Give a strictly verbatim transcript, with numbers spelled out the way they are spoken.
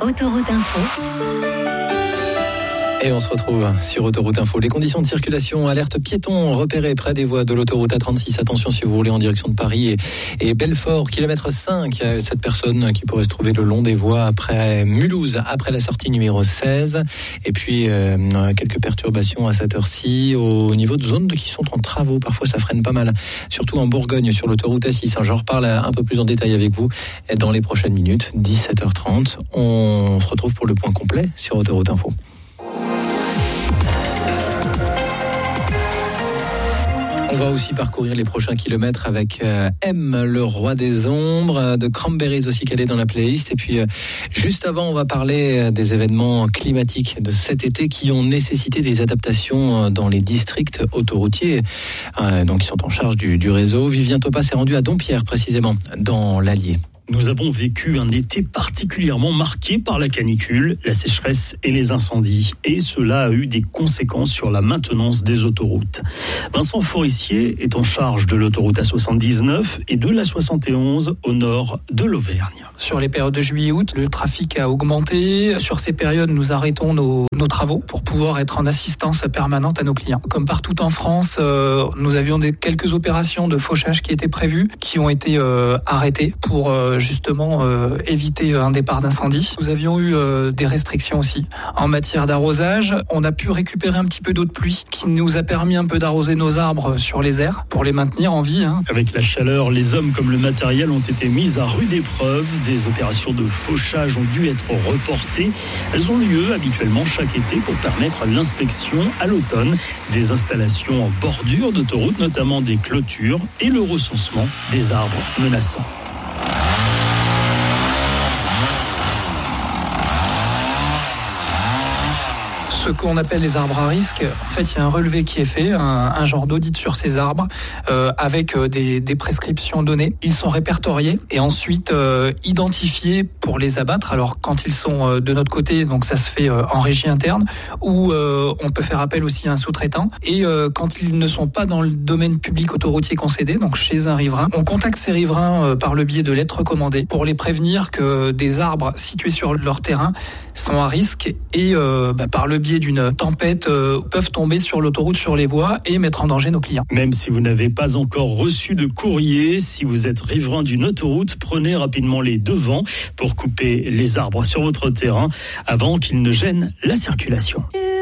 Autoroute Info. Et on se retrouve sur Autoroute Info. Les conditions de circulation, alerte piéton repérée près des voies de l'autoroute A trente-six. Attention si vous roulez en direction de Paris et, et Belfort, kilomètre cinq. Il y a cette personne qui pourrait se trouver le long des voies après Mulhouse, après la sortie numéro seize. Et puis euh, quelques perturbations à cette heure-ci au niveau de zones qui sont en travaux. Parfois ça freine pas mal, surtout en Bourgogne sur l'autoroute A six. J'en reparle un peu plus en détail avec vous dans les prochaines minutes. dix-sept heures trente. On se retrouve pour le point complet sur Autoroute Info. On va aussi parcourir les prochains kilomètres avec euh, M, le roi des ombres, euh, de Cranberries aussi qu'elle est dans la playlist. Et puis, euh, juste avant, on va parler euh, des événements climatiques de cet été qui ont nécessité des adaptations euh, dans les districts autoroutiers, euh, donc qui sont en charge du, du réseau. Vivien Topa s'est rendu à Dompierre, précisément, dans l'Allier. Nous avons vécu un été particulièrement marqué par la canicule, la sécheresse et les incendies. Et cela a eu des conséquences sur la maintenance des autoroutes. Vincent Forissier est en charge de l'autoroute A soixante-dix-neuf et de l'A soixante et onze au nord de l'Auvergne. Sur les périodes de juillet et août, le trafic a augmenté. Sur ces périodes, nous arrêtons nos, nos travaux pour pouvoir être en assistance permanente à nos clients. Comme partout en France, euh, nous avions des, quelques opérations de fauchage qui étaient prévues, qui ont été euh, arrêtées pour euh, justement euh, éviter un départ d'incendie. Nous avions eu euh, des restrictions aussi en matière d'arrosage. On a pu récupérer un petit peu d'eau de pluie qui nous a permis un peu d'arroser nos arbres sur les aires pour les maintenir en vie. Hein. Avec la chaleur, les hommes comme le matériel ont été mis à rude épreuve. Des opérations de fauchage ont dû être reportées. Elles ont lieu habituellement chaque été pour permettre l'inspection à l'automne des installations en bordure d'autoroute, notamment des clôtures et le recensement des arbres menaçants. Ce qu'on appelle les arbres à risque, en fait, il y a un relevé qui est fait, un, un genre d'audit sur ces arbres, euh, avec euh, des, des prescriptions données. Ils sont répertoriés et ensuite euh, identifiés pour les abattre. Alors, quand ils sont euh, de notre côté, donc ça se fait euh, en régie interne, ou euh, on peut faire appel aussi à un sous-traitant. Et euh, quand ils ne sont pas dans le domaine public autoroutier concédé, donc chez un riverain, on contacte ces riverains euh, par le biais de lettres recommandées pour les prévenir que des arbres situés sur leur terrain sont à risque et euh, bah, par le biais d'une tempête euh, peuvent tomber sur l'autoroute, sur les voies et mettre en danger nos clients. Même si vous n'avez pas encore reçu de courrier, si vous êtes riverain d'une autoroute, prenez rapidement les devants pour couper les arbres sur votre terrain avant qu'ils ne gênent la circulation.